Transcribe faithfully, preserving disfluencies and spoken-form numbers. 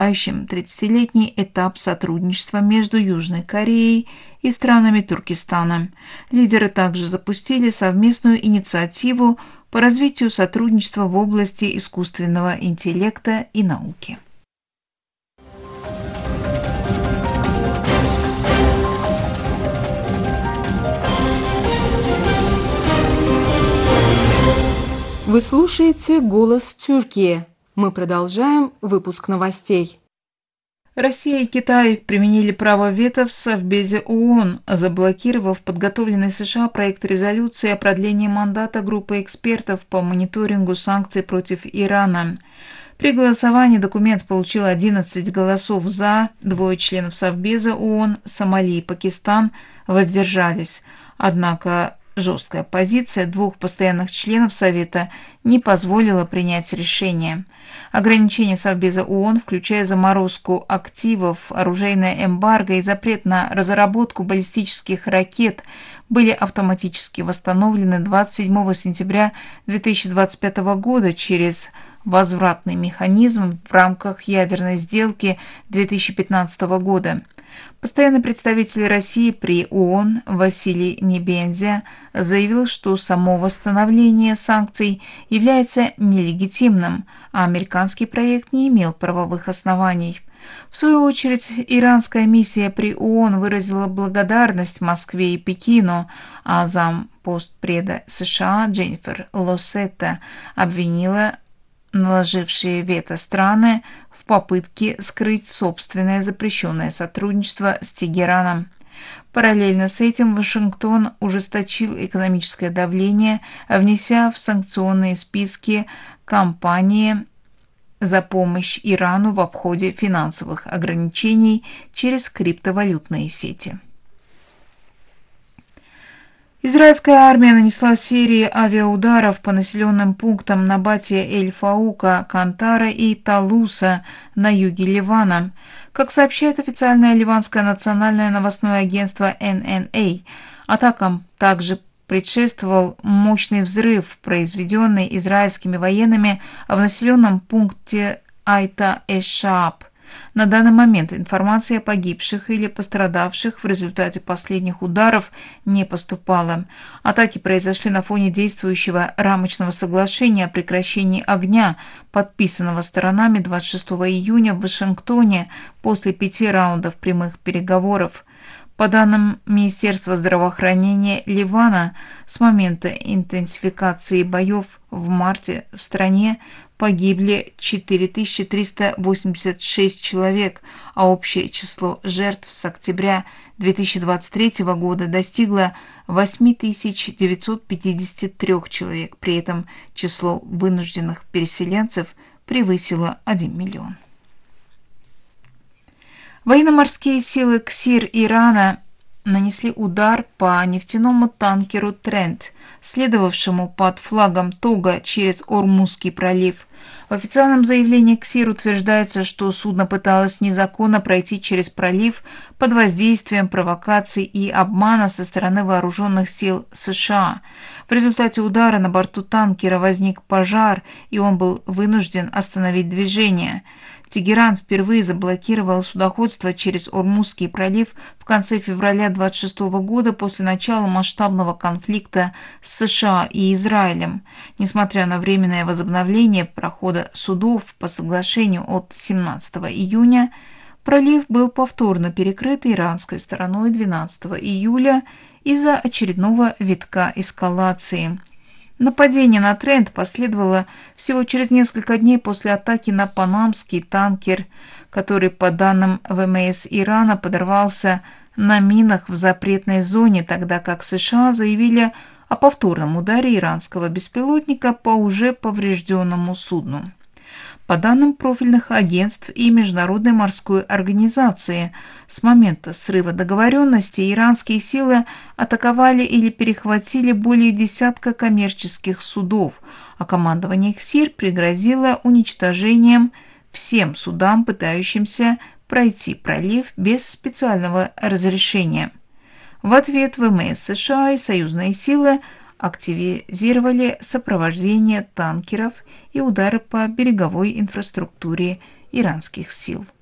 завершающим тридцатилетний этап сотрудничества между Южной Кореей и странами Туркестана. Лидеры также запустили совместную инициативу по развитию сотрудничества в области искусственного интеллекта и науки. Вы слушаете «Голос Тюркии». Мы продолжаем выпуск новостей. Россия и Китай применили право вето в Совбезе ООН, заблокировав подготовленный США проект резолюции о продлении мандата группы экспертов по мониторингу санкций против Ирана. При голосовании документ получил одиннадцать голосов «за», двое членов Совбеза ООН, Сомали и Пакистан, воздержались. Однако жесткая позиция двух постоянных членов Совета не позволила принять решение. Ограничения Совбеза ООН, включая заморозку активов, оружейное эмбарго и запрет на разработку баллистических ракет, были автоматически восстановлены двадцать седьмого сентября две тысячи двадцать пятого года через возвратный механизм в рамках ядерной сделки две тысячи пятнадцатого года. Постоянный представитель России при ООН Василий Небензя заявил, что само восстановление санкций является нелегитимным, а американский проект не имел правовых оснований. В свою очередь, иранская миссия при ООН выразила благодарность Москве и Пекину, а зампостпреда США Дженнифер Лоссетта обвинила наложившие вето страны в попытке скрыть собственное запрещенное сотрудничество с Тегераном. Параллельно с этим Вашингтон ужесточил экономическое давление, внеся в санкционные списки компании за помощь Ирану в обходе финансовых ограничений через криптовалютные сети. Израильская армия нанесла серии авиаударов по населенным пунктам Набатия Эль-Фаука, Кантара и Талуса на юге Ливана. Как сообщает официальное ливанское национальное новостное агентство эн эн эй, атакам также предшествовал мощный взрыв, произведенный израильскими военными в населенном пункте Айта-эш-Шааб. На данный момент информация о погибших или пострадавших в результате последних ударов не поступала. Атаки произошли на фоне действующего рамочного соглашения о прекращении огня, подписанного сторонами двадцать шестого июня в Вашингтоне после пяти раундов прямых переговоров. По данным Министерства здравоохранения Ливана, с момента интенсификации боев в марте в стране погибли четыре тысячи триста восемьдесят шесть человек, а общее число жертв с октября две тысячи двадцать третьего года достигло восемь тысяч девятьсот пятьдесят три человек. При этом число вынужденных переселенцев превысило один миллион. Военно-морские силы КСИР Ирана нанесли удар по нефтяному танкеру «Трент», следовавшему под флагом Тога через Ормузский пролив. В официальном заявлении КСИР утверждается, что судно пыталось незаконно пройти через пролив под воздействием провокаций и обмана со стороны вооруженных сил США. В результате удара на борту танкера возник пожар, и он был вынужден остановить движение. Тегеран впервые заблокировал судоходство через Ормузский пролив в конце февраля двадцать шестого года после начала масштабного конфликта с США и Израилем. Несмотря на временное возобновление прохода судов по соглашению от семнадцатого июня, пролив был повторно перекрыт иранской стороной двенадцатого июля из-за очередного витка эскалации. Нападение на Трент последовало всего через несколько дней после атаки на панамский танкер, который, по данным ВМС Ирана, подорвался на минах в запретной зоне, тогда как США заявили о повторном ударе иранского беспилотника по уже поврежденному судну. По данным профильных агентств и Международной морской организации, с момента срыва договоренности иранские силы атаковали или перехватили более десятка коммерческих судов, а командование КСИР пригрозило уничтожением всем судам, пытающимся пройти пролив без специального разрешения. В ответ ВМС США и союзные силы активизировали сопровождение танкеров и удары по береговой инфраструктуре иранских сил.